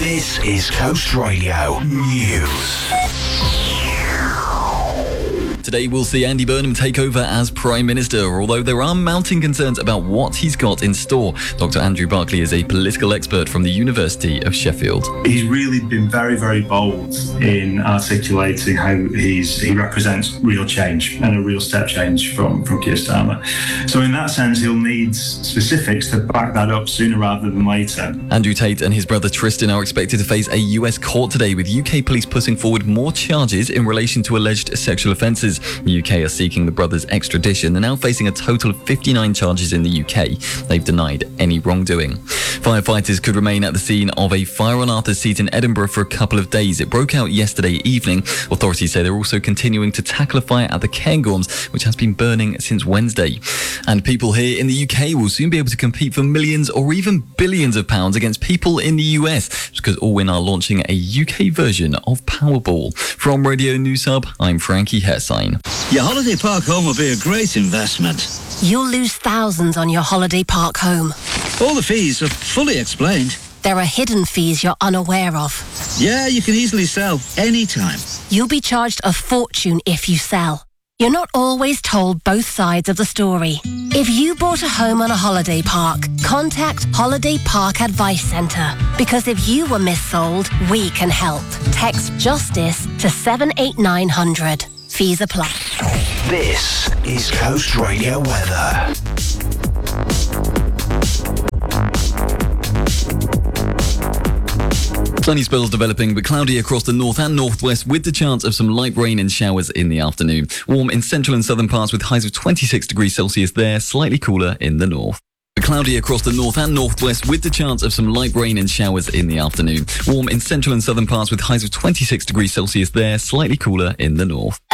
This is Coast Radio News. Today we'll see Andy Burnham take over as Prime Minister, although there are mounting concerns about what he's got in store. Dr. Andrew Barclay is a political expert from the University of Sheffield. He's really been very, very bold in articulating how he represents real change and a real step change from Keir Starmer. So in that sense, he'll need specifics to back that up sooner rather than later. Andrew Tate and his brother Tristan are expected to face a US court today, with UK police putting forward more charges in relation to alleged sexual offences. The UK are seeking the brothers' extradition. They're now facing a total of 59 charges in the UK. They've denied any wrongdoing. Firefighters could remain at the scene of a fire on Arthur's Seat in Edinburgh for a couple of days. It broke out yesterday evening. Authorities say they're also continuing to tackle a fire at the Cairngorms, which has been burning since Wednesday. And people here in the UK will soon be able to compete for millions or even billions of pounds against people in the US, because Allwyn are launching a UK version of Powerball. From Radio News Hub, I'm Frankie Hersine. Your holiday park home will be a great investment. You'll lose thousands on your holiday park home. All the fees are fully explained. There are hidden fees you're unaware of. Yeah, you can easily sell anytime. You'll be charged a fortune if you sell. You're not always told both sides of the story. If you bought a home on a holiday park, contact Holiday Park Advice Centre. Because if you were missold, we can help. Text JUSTICE to 78900. Fees apply. This is Coast Radio weather. Sunny spells developing, but cloudy across the north and northwest, with the chance of some light rain and showers in the afternoon. Warm in central and southern parts with highs of 26 degrees Celsius there, slightly cooler in the north. Cloudy across the north and northwest, with the chance of some light rain and showers in the afternoon. Warm in central and southern parts with highs of 26 degrees Celsius there, slightly cooler in the north.